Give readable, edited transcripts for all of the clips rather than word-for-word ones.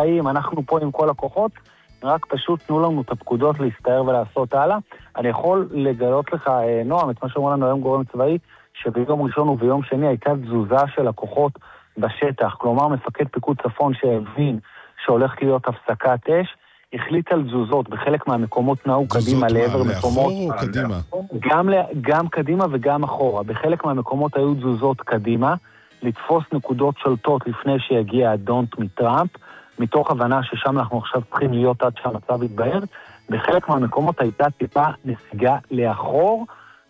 חיים, אנחנו פה עם כל הכוחות, רק פשוט תנו לנו את הפקודות להסתער ולעשות הלאה. אני יכול לגלות לך, נועם, את מה שאומר לנו היום גורם צבאי, שביום ראשון וביום שני הייתה תזוזה של הכוחות בשטח, כלומר מפקד פיקוד צפון שהבין שהולך להיות הפסקת אש, החליט על תזוזות, בחלק מהמקומות נעו קדימה לעבר מקומות... לאחור או קדימה? גם קדימה וגם אחורה. בחלק מהמקומות היו תזוזות קדימה, לתפוס נקודות שולטות לפני שיגיע הדונט מטראמפ, מתוך הבנה ששם אנחנו עכשיו צריכים להיות עד שהמצב יתבהר. בחלק מהמקומות הייתה טיפה נסיגה לאחור,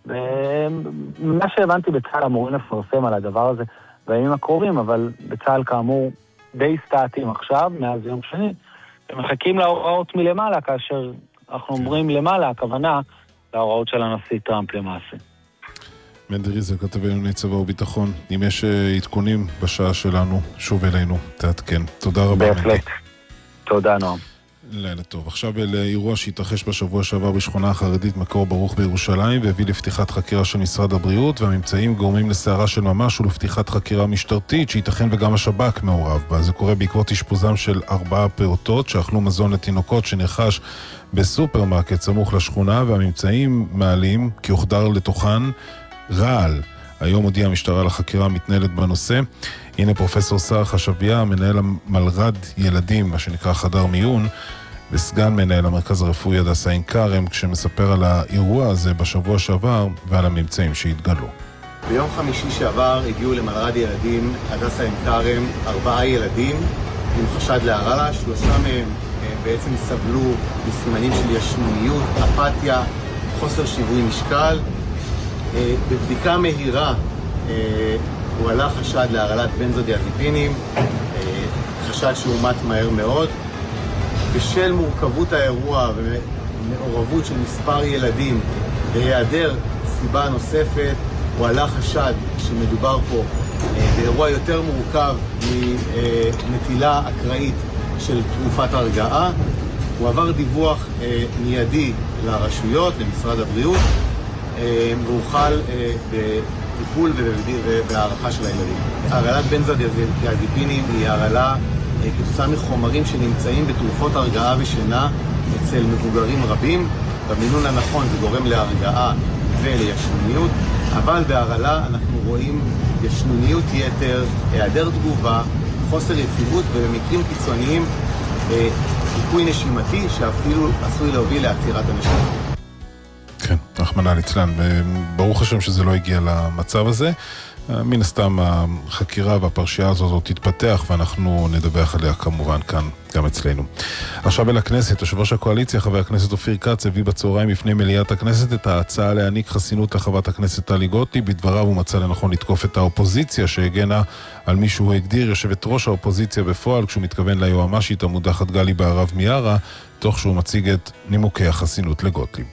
ומה שהבנתי בצה"ל אמורים לפרסם על הדבר הזה בימים הקרובים, אבל בצה"ל כאמור די סטטים עכשיו, מאז יום שני, ומחכים להוראות מלמעלה, כאשר אנחנו אומרים למעלה, הכוונה להוראות של הנשיא טראמפ למעשה. מנדי ריזל, כתב ענייני צבא וביטחון, אם יש עדכונים בשעה שלנו, שוב אלינו, תעדכן. תודה רבה. בהחלט. תודה נועם. לילה טוב. עכשיו לאירוע שהתרחש בשבוע שעבר בשכונה החרדית מקור ברוך בירושלים, והביא לפתיחת חקירה של משרד הבריאות, והממצאים גורמים לסערה של ממש ולפתיחת חקירה משטרתית, שייתכן וגם השב"כ מעורב בה. זה קורה בעקבות אשפוזם של 4 פעוטות שאכלו מזון לתינוקות שנרכש בסופרמרקט סמוך לשכונה, והממצאים מעלים כי הוחדר לתוכן רעל. היום הודיעה המשטרה לחקירה המתנהלת בנושא. הנה פרופסור שר חשביה, מנהל המלר"ד ילדים, מה שנקרא חדר מיון, וסגן מנהל המרכז הרפואי הדסה עין כרם, כשמספר על האירוע הזה בשבוע שעבר ועל הממצאים שהתגלו. ביום חמישי שעבר הגיעו למלר"ד ילדים הדסה עין כרם 4 ילדים עם חשד להרעלה. 3 מהם בעצם סבלו מסימנים של ישנוניות, אפתיה, חוסר שיווי משקל. בבדיקה מהירה הוא עלה חשד להרעלת בנזודיאזפינים, חשד שאומת מהר מאוד. בשל מורכבות האירוע ומעורבות של מספר ילדים והיעדר סיבה נוספת, הוא עלה חשד שמדובר פה באירוע יותר מורכב מנטילה אקראית של תרופת הרגעה. הוא עבר דיווח מיידי לרשויות, למשרד הבריאות, והוחל בטיפול ובהערכה של הילדים. הרעלת בנזודיאזפינים היא הרעלה כתוצאה מחומרים שנמצאים בתרופות הרגעה ושינה אצל מבוגרים רבים. במינון הנכון זה גורם להרגעה ולישנוניות, אבל בהרעלה אנחנו רואים ישנוניות יתר, היעדר תגובה, חוסר יציבות, ובמקרים קיצוניים דיכוי נשימתי שאפילו עשוי להוביל לעצירת הנשימה. כן, רחמנא ליצלן, ברוך השם שזה לא הגיע למצב הזה. מן הסתם החקירה והפרשייה הזאת תתפתח, ואנחנו נדווח עליה כמובן כאן גם אצלנו. עכשיו אל הכנסת, יושב ראש הקואליציה חבר הכנסת אופיר כץ הביא בצהריים לפני מליאת הכנסת את ההצעה להעניק חסינות לחברת הכנסת טלי גוטליב. בדבריו הוא מצא לנכון לתקוף את האופוזיציה שהגנה על מי שהוא הגדיר יושבת ראש האופוזיציה בפועל, כשהוא מתכוון ליועמ"שית המודחת גלי בהרב מיארה, תוך שהוא מציג את נימוקי החסינות לגוטליב.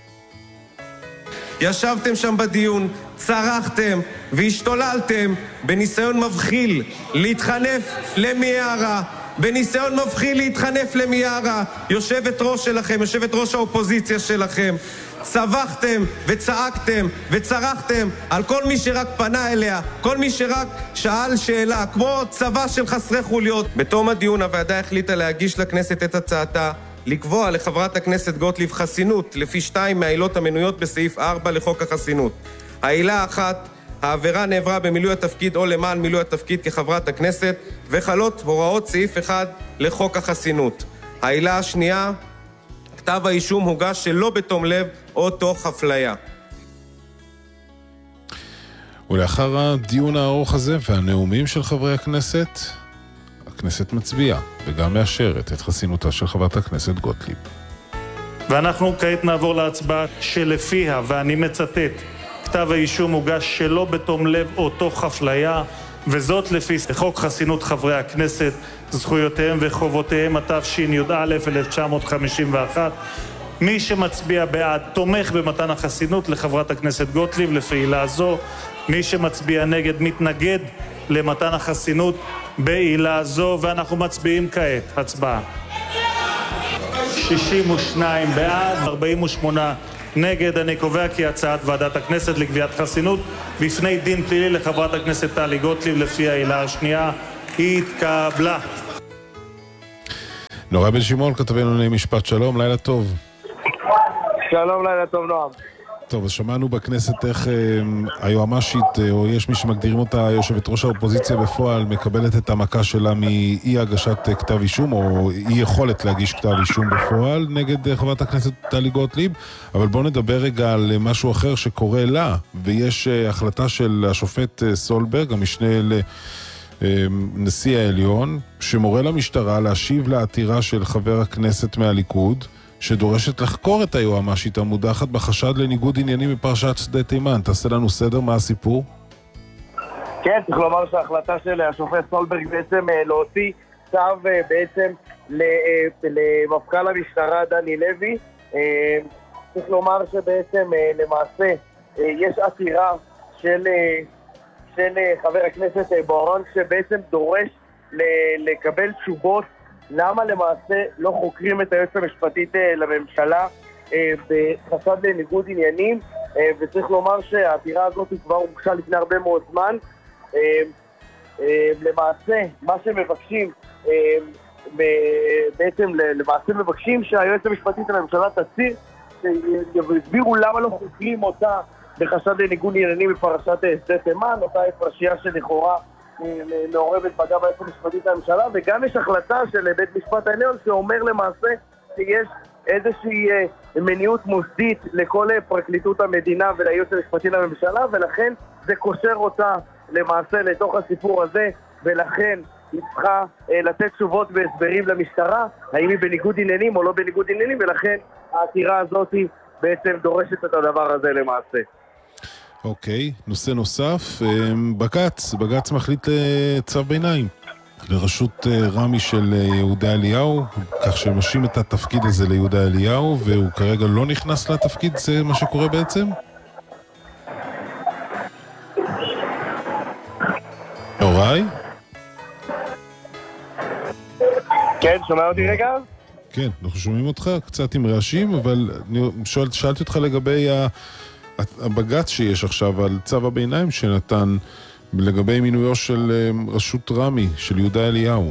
ישבתם שם בדיון, צרחתם והשתוללתם בניסיון מבחיל להתחנף למיארה, בניסיון מבחיל להתחנף למיארה, יושבת ראש שלכם, יושבת ראש האופוזיציה שלכם. צווחתם וצעקתם וצרחתם על כל מי שרק פנה אליה, כל מי שרק שאל שאלה, כמו צבא של חסרי חוליות. בתום הדיון הוועדה החליטה להגיש לכנסת את הצעתה לקבוע לחברת הכנסת גוטליב חסינות לפי 2 מהעילות המנויות בסעיף 4 לחוק החסינות. העילה האחת, העבירה נעברה במילוי התפקיד או למען מילוי התפקיד כחברת הכנסת, וחלות הוראות סעיף 1 לחוק החסינות. העילה השנייה, כתב האישום הוגש שלא בתום לב או תוך אפליה. ולאחר הדיון הארוך הזה והנאומים של חברי הכנסת, הכנסת מצביעה וגם מאשרת את חסינותה של חברת הכנסת גוטליב. ואנחנו כעת נעבור להצבעה שלפיה, ואני מצטט, כתב האישום הוגש שלא בתום לב או תוך אפליה, וזאת לפי חוק חסינות חברי הכנסת, זכויותיהם וחובותיהם, התשי"א 1951. מי שמצביע בעד תומך במתן החסינות לחברת הכנסת גוטליב לפי עילה זו, מי שמצביע נגד מתנגד למתן החסינות בעילה זו, ואנחנו מצביעים כעת. הצבעה. 62 בעד, 48 נגד. אני קובע כי הצעת ועדת הכנסת לקביעת חסינות בפני דין פלילי לחברת הכנסת טלי גוטליב לפי העילה השנייה התקבלה. נורא בן שמעון, כתבנו לענייני משפט, שלום, לילה טוב. שלום, לילה טוב, נועם. טוב, אז שמענו בכנסת איך היועמ"שית, או יש מי שמגדירים אותה יושבת ראש האופוזיציה בפועל, מקבלת את המכה שלה מאי הגשת כתב אישום, או אי יכולת להגיש כתב אישום בפועל נגד חברת הכנסת טלי גוטליב. אבל בואו נדבר רגע על משהו אחר שקורה לה, ויש החלטה של השופט סולברג, המשנה לנשיא העליון, שמורה למשטרה להשיב לעתירה של חבר הכנסת מהליכוד, שדורשת לחקור את היועמ"שית המודחת בחשד לניגוד עניינים בפרשת שדה תימן. תעשה לנו סדר מה הסיפור? כן, צריך לומר שההחלטה של השופט סולברג בעצם להוציא צו בעצם למפכ"ל המשטרה דני לוי. צריך לומר שבעצם למעשה יש עתירה של חבר הכנסת בוארון שבעצם דורש לקבל תשובות למה למעשה לא חוקרים את היועצת המשפטית לממשלה בחשד לניגוד עניינים, וצריך לומר שהעתירה הזאת כבר הוגשה לפני הרבה מאוד זמן. למעשה מה שמבקשים בעצם למעשה מבקשים שהיועצת המשפטית לממשלה תצהיר שיסבירו למה לא חוקרים אותה בחשד לניגוד עניינים בפרשת שדה תימן, אותה פרשייה שלכאורה מעורבת פגעה ביועצת המשפטית לממשלה, וגם יש החלטה של בית משפט העליון שאומר למעשה שיש איזושהי מניעות מוסדית לכל פרקליטות המדינה וליועצת המשפטית לממשלה, ולכן זה קושר אותה למעשה לתוך הסיפור הזה, ולכן היא צריכה לתת תשובות והסברים למשטרה האם היא בניגוד עניינים או לא בניגוד עניינים, ולכן העתירה הזאת בעצם דורשת את הדבר הזה למעשה. אוקיי, נושא נוסף, בג"ץ מחליט צו ביניים לרשות רמי של יהודה אליהו, כך שמשאים את התפקיד הזה ליהודה אליהו, והוא כרגע לא נכנס לתפקיד, זה מה שקורה בעצם? אורי? כן, שומע אותי רגע? כן, אנחנו שומעים אותך קצת עם רעשים, אבל שאלתי אותך לגבי הבג"ץ שיש עכשיו על צו הביניים שנתן לגבי מינויו של רשות רמי, של יהודה אליהו.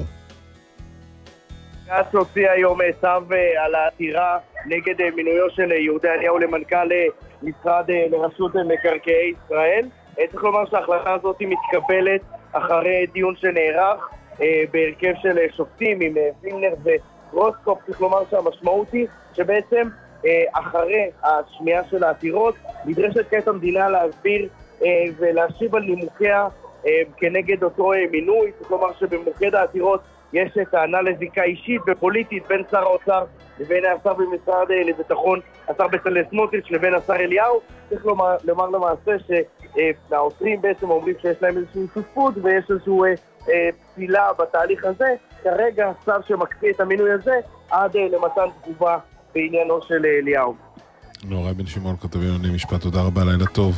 בג"ץ הוציא היום צו על העתירה נגד מינויו של יהודה אליהו למנכ"ל משרד לרשות מקרקעי ישראל. צריך לומר שההחלטה הזאת מתקבלת אחרי דיון שנערך בהרכב של שופטים עם וילנר ורוסקופ. צריך לומר שהמשמעות היא שבעצם אחרי השמיעה של העתירות נדרשת כעת המדינה להסביר ולהשיב על נימוקיה כנגד אותו מינוי. צריך לומר שבמוקד העתירות יש טענה לזיקה אישית ופוליטית בין שר האוצר לבין השר במשרד לביטחון, השר בצלאל סמוטריץ' לבין השר אליהו. צריך לומר למעשה שהעותרים בעצם אומרים שיש להם איזושהי שותפות ויש איזושהי פסילה בתהליך הזה. כרגע צו שמקפיא את המינוי הזה עד למתן תגובה בעניינו של אליהו. נורא בן שמעון, כתבי לענייני משפט, תודה רבה, לילה טוב.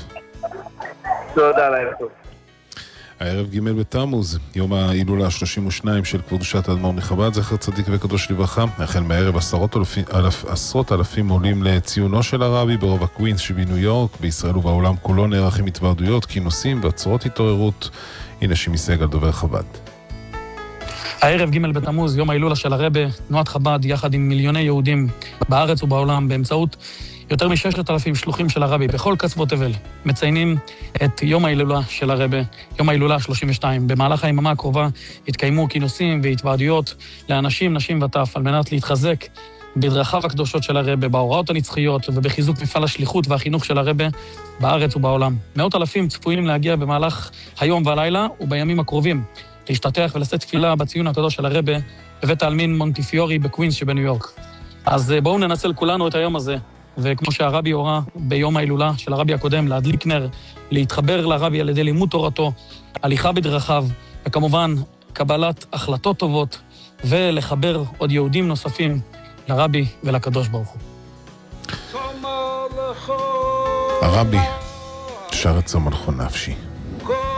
תודה, לילה טוב. הערב ג' בתמוז, יום ההילולה ה-32 של קדושת האדמו"ר מחב"ד, זכר צדיק וקדוש לברכה. החל מהערב עשרות אלפים עולים לציונו של הרבי ברובע קווינס שבניו יורק. בישראל ובעולם כולו נערכים התוועדויות, כינוסים ועצרות התעוררות. הנה שימי סגל, דובר חב"ד. הערב ג' בתמוז, יום ההילולה של הרבי, תנועת חב"ד יחד עם מיליוני יהודים בארץ ובעולם באמצעות יותר מ-6,000 שלוחים של הרבי בכל קצוות תבל מציינים את יום ההילולה של הרבי, יום ההילולה ה-32. במהלך היממה הקרובה התקיימו כינוסים והתוועדויות לאנשים, נשים וטף על מנת להתחזק בדרכיו הקדושות של הרבי, בהוראות הנצחיות ובחיזוק מפעל השליחות והחינוך של הרבי בארץ ובעולם. מאות אלפים צפויים להגיע במהלך היום והלילה ובימים הקרובים להשתתח ולשאת תפילה בציון הקדוש של הרבי בבית העלמין מונטיפיורי בקווינס שבניו יורק. אז בואו ננצל כולנו את היום הזה, וכמו שהרבי הורה ביום ההילולה של הרבי הקודם, להדליק נר, להתחבר לרבי על ידי לימוד תורתו, הליכה בדרכיו, וכמובן קבלת החלטות טובות, ולחבר עוד יהודים נוספים לרבי ולקדוש ברוך הוא. הרבי שר את צום מלכו נפשי.